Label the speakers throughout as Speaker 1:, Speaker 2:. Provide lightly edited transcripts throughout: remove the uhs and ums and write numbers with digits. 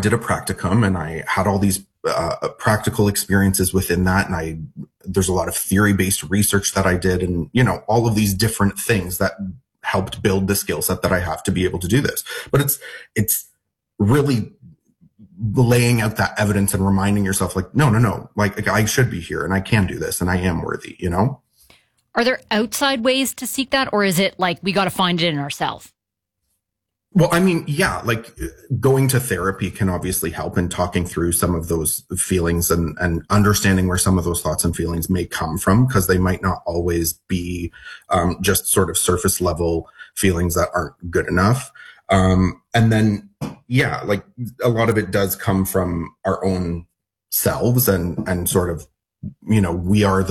Speaker 1: did a practicum and I had all these practical experiences within that. And there's a lot of theory-based research that I did, and, you know, all of these different things that helped build the skill set that I have to be able to do this. But it's really laying out that evidence and reminding yourself, like, no, like, I should be here and I can do this and I am worthy, you know?
Speaker 2: Are there outside ways to seek that, or is it like we got to find it in ourselves?
Speaker 1: Well, I mean, yeah, like going to therapy can obviously help in talking through some of those feelings and understanding where some of those thoughts and feelings may come from, because they might not always be just sort of surface level feelings that aren't good enough. And then, yeah, like a lot of it does come from our own selves and sort of, you know, we are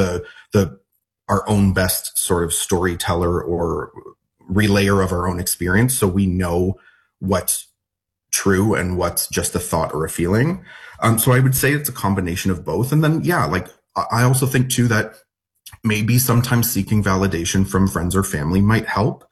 Speaker 1: our own best sort of storyteller or relayer of our own experience. So we know what's true and what's just a thought or a feeling. So I would say it's a combination of both. And then, yeah, like I also think too that maybe sometimes seeking validation from friends or family might help.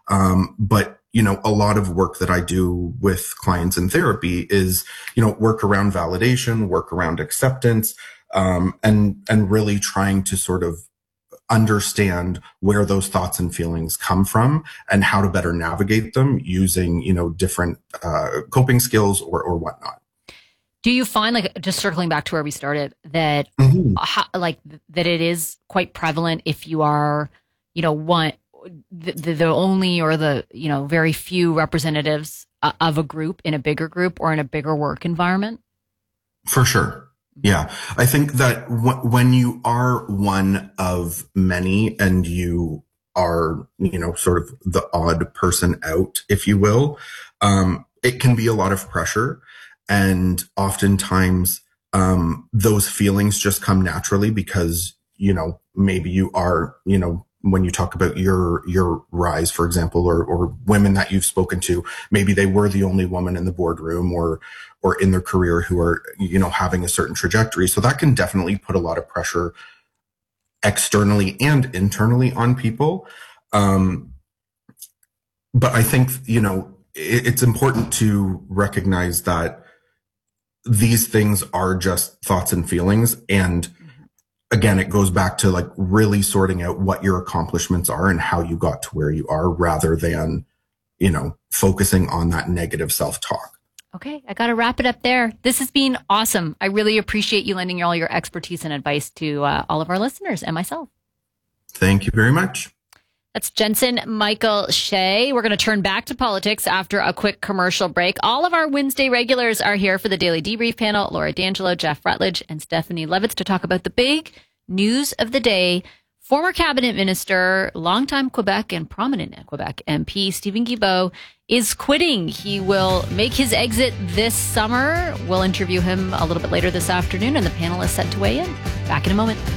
Speaker 1: But, you know, a lot of work that I do with clients in therapy is, you know, work around validation, work around acceptance, and really trying to sort of understand where those thoughts and feelings come from and how to better navigate them using, you know, different coping skills or whatnot.
Speaker 2: Do you find, like, just circling back to where we started, that that it is quite prevalent if you are, you know, the only or the, you know, very few representatives of a group in a bigger group or in a bigger work environment? For sure. Yeah, I think that when you are one of many and you are, you know, sort of the odd person out, if you will, it can be a lot of pressure. And oftentimes, those feelings just come naturally because, you know, maybe you are, you know, when you talk about your rise, for example, or women that you've spoken to, maybe they were the only woman in the boardroom or in their career who are, you know, having a certain trajectory. So that can definitely put a lot of pressure externally and internally on people. But I think, you know, it's important to recognize that these things are just thoughts and feelings. And again, it goes back to like really sorting out what your accomplishments are and how you got to where you are, rather than, you know, focusing on that negative self-talk. Okay, I got to wrap it up there. This has been awesome. I really appreciate you lending all your expertise and advice to all of our listeners and myself. Thank you very much. That's Jensen Michael Shea. We're going to turn back to politics after a quick commercial break. All of our Wednesday regulars are here for the Daily Debrief panel. Laura D'Angelo, Jeff Rutledge, and Stephanie Levitz to talk about the big news of the day. Former cabinet minister, longtime Quebec and prominent Quebec MP Steven Guilbeault is quitting. He will make his exit this summer. We'll interview him a little bit later this afternoon, and the panel is set to weigh in. Back in a moment.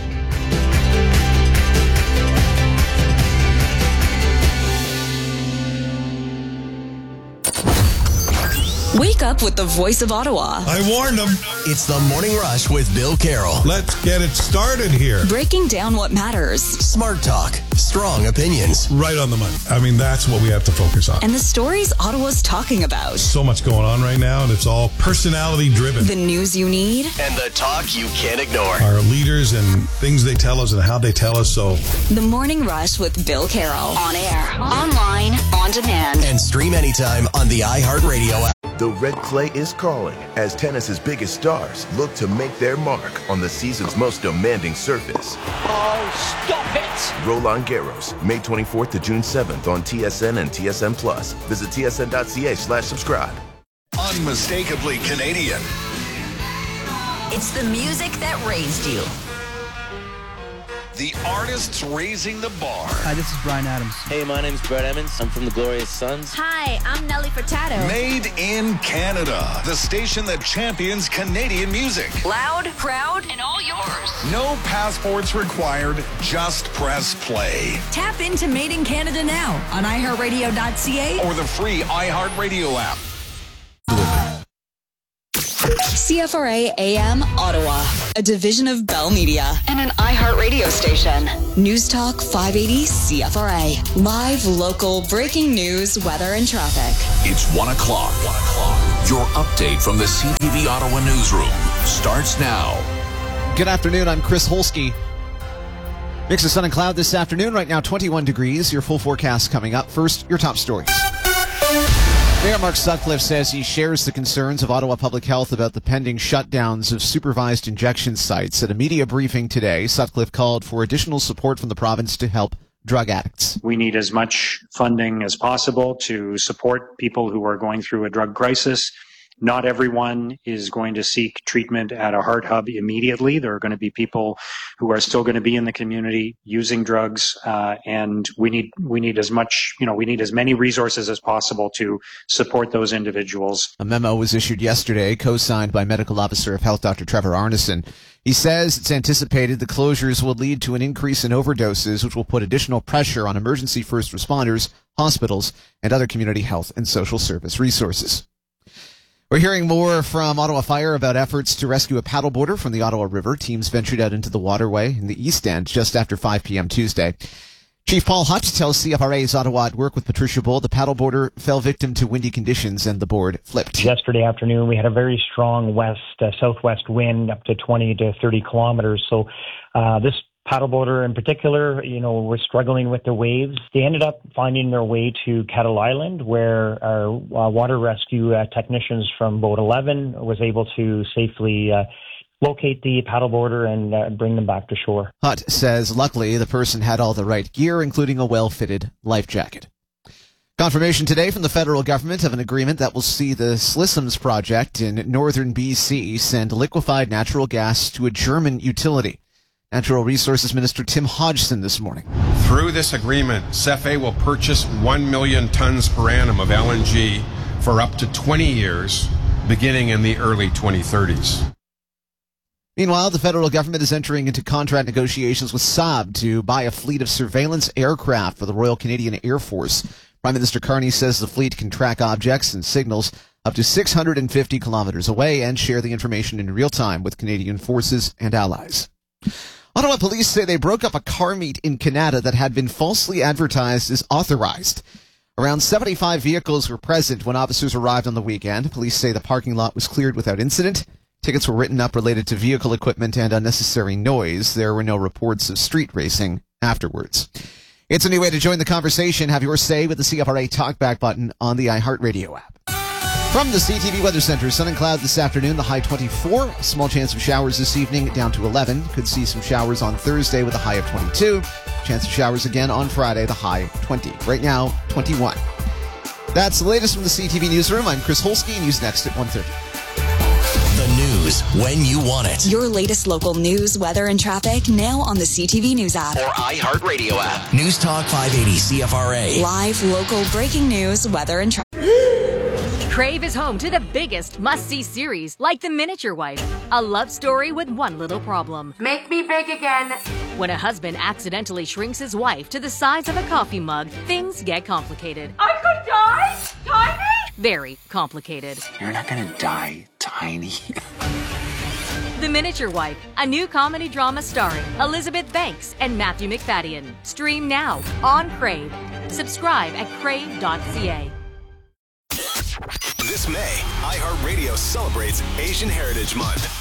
Speaker 3: Wake up with the voice of Ottawa.
Speaker 4: I warned them.
Speaker 5: It's the Morning Rush with Bill Carroll.
Speaker 4: Let's get it started here.
Speaker 3: Breaking down what matters.
Speaker 5: Smart talk. Strong opinions.
Speaker 4: Right on the money. I mean, that's what we have to focus on.
Speaker 3: And the stories Ottawa's talking about.
Speaker 4: So much going on right now, and it's all personality driven.
Speaker 3: The news you need.
Speaker 5: And the talk you can't ignore.
Speaker 4: Our leaders and things they tell us and how they tell us so.
Speaker 3: The Morning Rush with Bill Carroll. On air, online, on demand.
Speaker 5: And stream anytime on the iHeartRadio app.
Speaker 6: The red clay is calling as tennis's biggest stars look to make their mark on the season's most demanding surface.
Speaker 7: Oh, stop it!
Speaker 6: Roland Garros, May 24th to June 7th on TSN and TSN+. Visit tsn.ca/subscribe.
Speaker 8: Unmistakably Canadian.
Speaker 3: It's the music that raised you.
Speaker 8: The artists raising the bar.
Speaker 9: Hi, this is Bryan Adams.
Speaker 10: Hey, my name's Brett Emmons. I'm from the Glorious Sons.
Speaker 11: Hi, I'm Nelly Furtado.
Speaker 8: Made in Canada. The station that champions Canadian music.
Speaker 11: Loud, proud, and all yours.
Speaker 8: No passports required. Just press play.
Speaker 11: Tap into Made in Canada now on iHeartRadio.ca
Speaker 8: or the free iHeartRadio app.
Speaker 3: CFRA AM Ottawa, a division of Bell Media and an iHeartRadio station. News Talk 580 CFRA. Live, local, breaking news, weather, and traffic.
Speaker 8: It's 1 o'clock. Your update from the CTV Ottawa newsroom starts now.
Speaker 9: Good afternoon. I'm Chris Holsky. Mix of sun and cloud this afternoon. Right now, 21 degrees. Your full forecast coming up. First, your top stories. Mayor Mark Sutcliffe says he shares the concerns of Ottawa Public Health about the pending shutdowns of supervised injection sites. At a media briefing today, Sutcliffe called for additional support from the province to help drug addicts.
Speaker 12: We need as much funding as possible to support people who are going through a drug crisis. Not everyone is going to seek treatment at a heart hub immediately. There are going to be people who are still going to be in the community using drugs, and we need as many resources as possible to support those individuals.
Speaker 9: A memo was issued yesterday, co-signed by Medical Officer of Health Dr. Trevor Arneson. He says it's anticipated the closures will lead to an increase in overdoses, which will put additional pressure on emergency first responders, hospitals, and other community health and social service resources. We're hearing more from Ottawa Fire about efforts to rescue a paddleboarder from the Ottawa River. Teams ventured out into the waterway in the East End just after 5 p.m. Tuesday. Chief Paul Hutt tells CFRA's Ottawa at Work with Patricia Bull the paddleboarder fell victim to windy conditions and the board flipped.
Speaker 13: Yesterday afternoon, we had a very strong southwest wind up to 20 to 30 kilometers. So this paddleboarder in particular, was struggling with the waves. They ended up finding their way to Kettle Island, where our water rescue technicians from Boat 11 was able to safely locate the paddleboarder and bring them back to shore.
Speaker 9: Hutt says luckily the person had all the right gear, including a well-fitted life jacket. Confirmation today from the federal government of an agreement that will see the Slissoms project in northern BC send liquefied natural gas to a German utility. Natural Resources Minister Tim Hodgson this morning.
Speaker 14: Through this agreement, CFA will purchase 1 million tons per annum of LNG for up to 20 years, beginning in the early 2030s.
Speaker 9: Meanwhile, the federal government is entering into contract negotiations with Saab to buy a fleet of surveillance aircraft for the Royal Canadian Air Force. Prime Minister Carney says the fleet can track objects and signals up to 650 kilometers away and share the information in real time with Canadian forces and allies. Ottawa police say they broke up a car meet in Canada that had been falsely advertised as authorized. Around 75 vehicles were present when officers arrived on the weekend. Police say the parking lot was cleared without incident. Tickets were written up related to vehicle equipment and unnecessary noise. There were no reports of street racing afterwards. It's a new way to join the conversation. Have your say with the CFRA Talkback button on the iHeartRadio app. From the CTV Weather Center, sun and cloud this afternoon, the high 24. A small chance of showers this evening, down to 11. Could see some showers on Thursday with a high of 22. Chance of showers again on Friday, the high 20. Right now, 21. That's the latest from the CTV Newsroom. I'm Chris Holsky. News next at 1:30.
Speaker 5: The news when you want it.
Speaker 3: Your latest local news, weather, and traffic now on the CTV News app.
Speaker 5: Or iHeartRadio app. News Talk 580 CFRA.
Speaker 3: Live, local, breaking news, weather, and traffic.
Speaker 15: Crave is home to the biggest must-see series, like The Miniature Wife, a love story with one little problem.
Speaker 16: Make me big again.
Speaker 15: When a husband accidentally shrinks his wife to the size of a coffee mug, things get complicated.
Speaker 16: I could die? Tiny?
Speaker 15: Very complicated.
Speaker 17: You're not gonna die tiny.
Speaker 15: The Miniature Wife, a new comedy drama starring Elizabeth Banks and Matthew McFadden. Stream now on Crave. Subscribe at crave.ca.
Speaker 5: This May, iHeartRadio celebrates Asian Heritage Month.